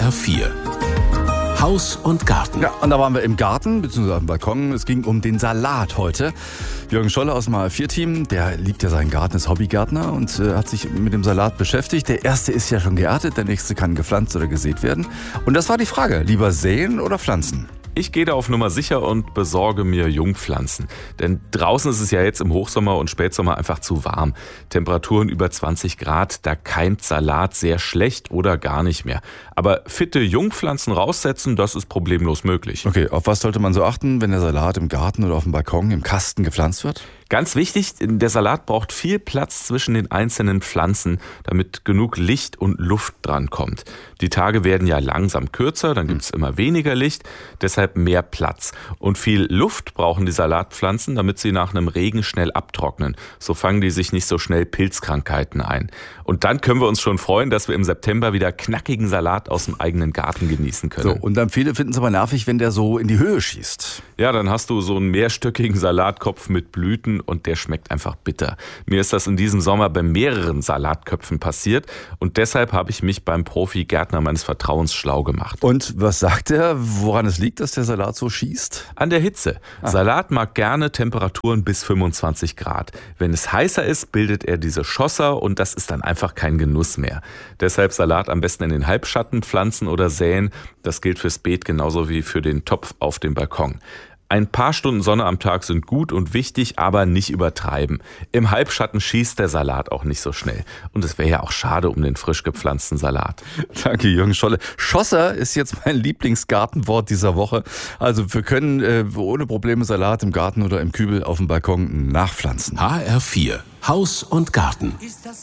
HR4 Haus und Garten. Ja, und da waren wir im Garten, beziehungsweise auf dem Balkon. Es ging um den Salat heute. Jürgen Scholle aus dem HR4-Team, der liebt ja seinen Garten, ist Hobbygärtner und hat sich mit dem Salat beschäftigt. Der erste ist ja schon geerntet, der nächste kann gepflanzt oder gesät werden. Und das war die Frage, lieber säen oder pflanzen? Ich gehe da auf Nummer sicher und besorge mir Jungpflanzen. Denn draußen ist es ja jetzt im Hochsommer und Spätsommer einfach zu warm. Temperaturen über 20 Grad, da keimt Salat sehr schlecht oder gar nicht mehr. Aber fitte Jungpflanzen raussetzen, das ist problemlos möglich. Okay, auf was sollte man so achten, wenn der Salat im Garten oder auf dem Balkon, im Kasten gepflanzt wird? Ganz wichtig, der Salat braucht viel Platz zwischen den einzelnen Pflanzen, damit genug Licht und Luft dran kommt. Die Tage werden ja langsam kürzer, dann gibt es immer weniger Licht, deshalb mehr Platz. Und viel Luft brauchen die Salatpflanzen, damit sie nach einem Regen schnell abtrocknen. So fangen die sich nicht so schnell Pilzkrankheiten ein. Und dann können wir uns schon freuen, dass wir im September wieder knackigen Salat aus dem eigenen Garten genießen können. So, und dann viele finden es aber nervig, wenn der so in die Höhe schießt. Ja, dann hast du so einen mehrstöckigen Salatkopf mit Blüten und der schmeckt einfach bitter. Mir ist das in diesem Sommer bei mehreren Salatköpfen passiert und deshalb habe ich mich beim Profi-Gärtner meines Vertrauens schlau gemacht. Und was sagt er, woran es liegt, dass der Salat so schießt? An der Hitze. Salat mag gerne Temperaturen bis 25 Grad. Wenn es heißer ist, bildet er diese Schlosser und das ist dann einfach kein Genuss mehr. Deshalb Salat am besten in den Halbschatten pflanzen oder säen. Das gilt fürs Beet genauso wie für den Topf auf dem Balkon. Ein paar Stunden Sonne am Tag sind gut und wichtig, aber nicht übertreiben. Im Halbschatten schießt der Salat auch nicht so schnell. Und es wäre ja auch schade um den frisch gepflanzten Salat. Danke, Jürgen Scholle. Schlosser ist jetzt mein Lieblingsgartenwort dieser Woche. Also wir können ohne Probleme Salat im Garten oder im Kübel auf dem Balkon nachpflanzen. HR4 Haus und Garten.